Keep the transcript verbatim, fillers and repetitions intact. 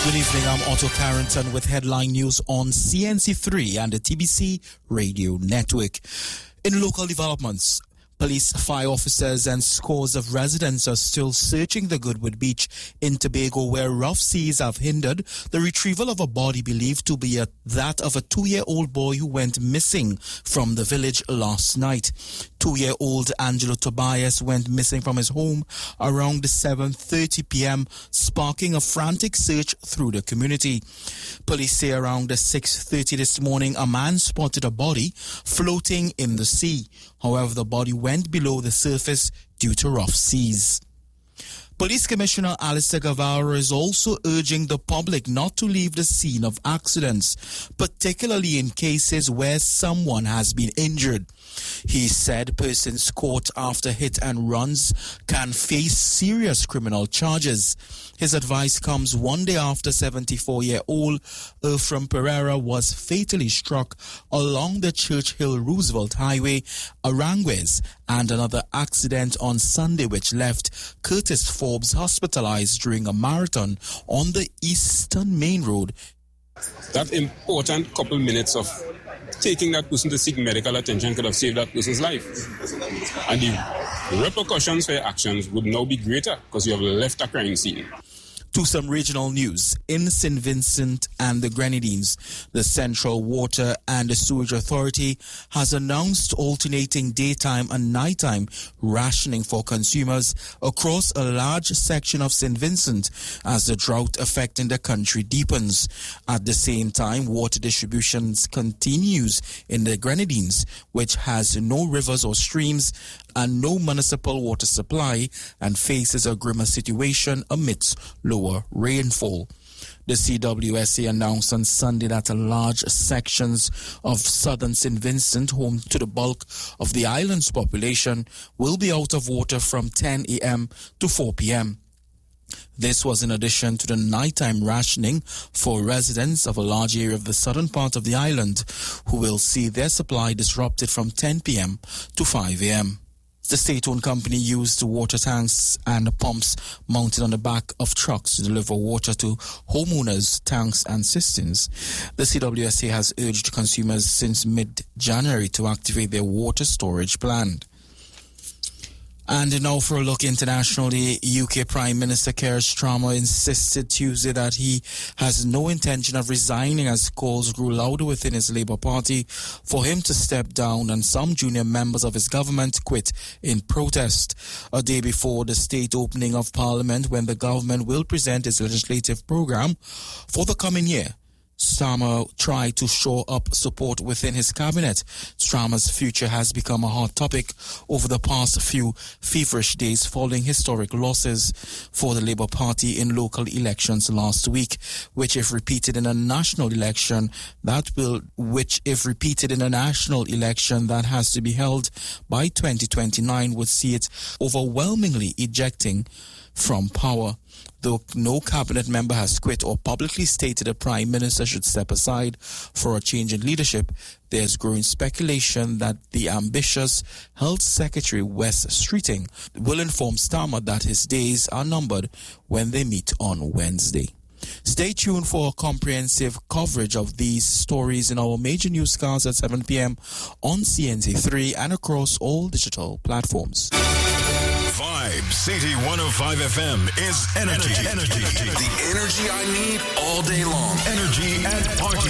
Good evening, I'm Otto Carrington with headline news on C N C three and the T B C Radio Network. In local developments, police, fire officers and scores of residents are still searching the Goodwood Beach in Tobago, where rough seas have hindered the retrieval of a body believed to be a, that of a two-year-old boy who went missing from the village last night. Two-year-old Angelo Tobias went missing from his home around seven thirty p.m., sparking a frantic search through the community. Police say around six thirty this morning, a man spotted a body floating in the sea. However, the body went below the surface due to rough seas. Police Commissioner Alistair Guevara is also urging the public not to leave the scene of accidents, particularly in cases where someone has been injured. He said persons caught after hit and runs can face serious criminal charges. His advice comes one day after seventy-four-year-old Ephraim Pereira was fatally struck along the Churchill Roosevelt Highway, Aranguez, and another accident on Sunday which left Curtis Forbes hospitalized during a marathon on the Eastern Main Road. That important couple minutes of taking that person to seek medical attention could have saved that person's life. And the repercussions for your actions would now be greater because you have left a crime scene. To some regional news, in Saint Vincent and the Grenadines, the Central Water and the Sewage Authority has announced alternating daytime and nighttime rationing for consumers across a large section of Saint Vincent as the drought affecting the country deepens. At the same time, water distribution continues in the Grenadines, which has no rivers or streams and no municipal water supply and faces a grimmer situation amidst lower rainfall. The C W S A announced on Sunday that a large sections of southern Saint Vincent, home to the bulk of the island's population, will be out of water from ten a.m. to four p.m. This was in addition to the nighttime rationing for residents of a large area of the southern part of the island, who will see their supply disrupted from ten p.m. to five a.m. The state-owned company used water tanks and pumps mounted on the back of trucks to deliver water to homeowners' tanks and cisterns. The C W S A has urged consumers since mid-January to activate their water storage plan. And now for a look internationally, U K Prime Minister Keir Starmer insisted Tuesday that he has no intention of resigning as calls grew louder within his Labour Party for him to step down and some junior members of his government quit in protest. A day before the state opening of Parliament, when the government will present its legislative programme for the coming year, Starmer tried to shore up support within his cabinet. Starmer's future has become a hot topic over the past few feverish days following historic losses for the Labour Party in local elections last week, which if repeated in a national election, that will, which if repeated in a national election that has to be held by twenty twenty-nine would see it overwhelmingly ejecting from power. Though no cabinet member has quit or publicly stated a prime minister should step aside for a change in leadership, there's growing speculation that the ambitious Health Secretary Wes Streeting will inform Starmer that his days are numbered when they meet on Wednesday. Stay tuned for a comprehensive coverage of these stories in our major newscasts at seven p.m. on C N C three and across all digital platforms. Vibe City one oh five F M is energy. Energy. The energy I need all day long. Energy and party.